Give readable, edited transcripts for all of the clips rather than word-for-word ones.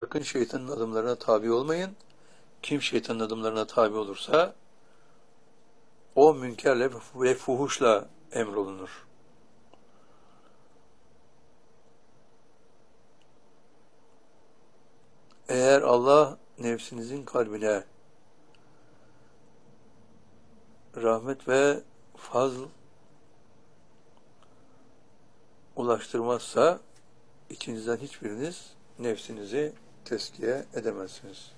sakın şeytanın adımlarına tabi olmayın. Kim şeytanın adımlarına tabi olursa o münkerle ve fuhuşla emrolunur. Eğer Allah nefsinizin kalbine rahmet ve fazl ulaştırmazsa içinizden hiçbiriniz nefsinizi tezkiye edemezsiniz.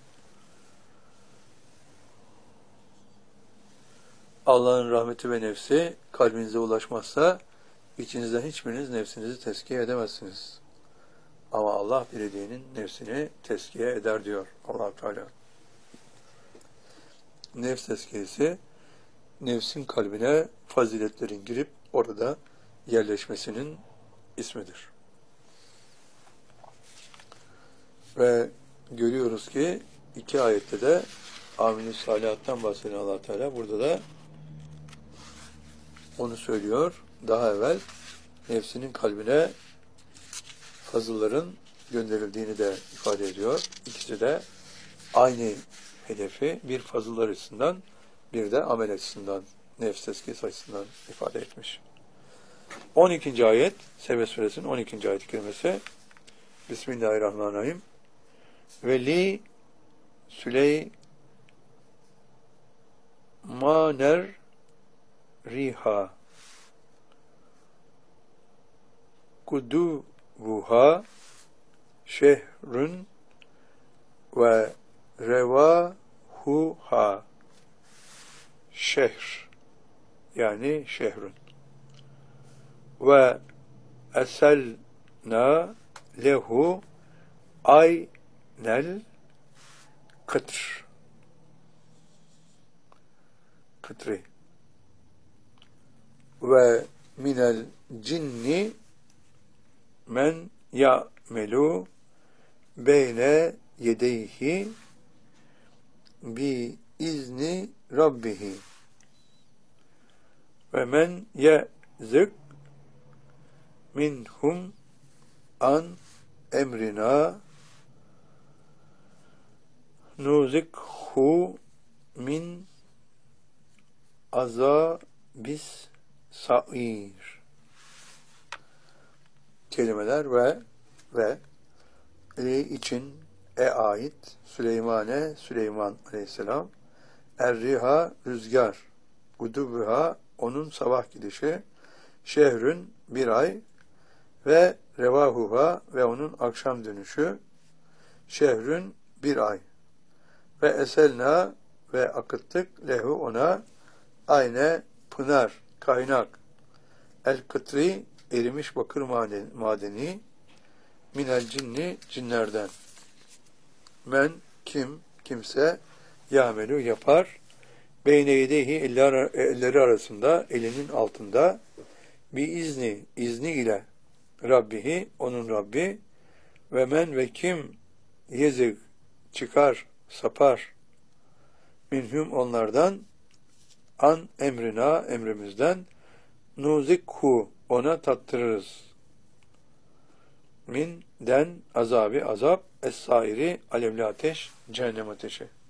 Allah'ın rahmeti ve nefsi kalbinize ulaşmazsa içinizden hiçbiriniz nefsinizi tezkiye edemezsiniz. Ama Allah dilediğinin nefsini tezkiye eder diyor Allah-u Teala. Nefs tezkiyesi, nefsin kalbine faziletlerin girip orada yerleşmesinin ismidir. Ve görüyoruz ki iki ayette de amil-i salihattan bahseden Allah Teala burada da onu söylüyor. Daha evvel nefsinin kalbine fazılların gönderildiğini de ifade ediyor. İkisi de aynı hedefi bir fazıllar açısından bir de amel açısından, nefs tezkiyesi açısından ifade etmiş. 12. ayet, Sebe suresinin 12. ayet-i kerimesi. Bismillahirrahmanirrahim. Ve li Süleymaner riha kuduvuha şehrün ve revahuha şehr, yani şehrün, ve eselna lehu aynel kıtr, kıtri, ve minel cinni men ya'melu beyne yedeyhi bi izni rabbihi ve men ye'zik minhum an emrina nuzikhu min azabis sa'ir. Kelimeler ve için ait Süleyman aleyhisselam, erriha rüzgar, gudubuha onun sabah gidişi, şehrün bir ay, ve revahuha ve onun akşam dönüşü, şehrün bir ay, ve eselna ve akıttık lehu ona ayne pınar, kaynak, el kıtri erimiş bakır madeni, minel cinni cinlerden, men kimse yamelu yapar, beyne yedehi elleri arasında, elinin altında, bi izni ile Rabbihi onun Rabbi, ve men ve kim yezig çıkar, sapar, minhum onlardan, an emrina emrimizden, nuzikhu ona tattırırız, min den azabı azap, es-sairi alevli ateş, cehennem ateşi.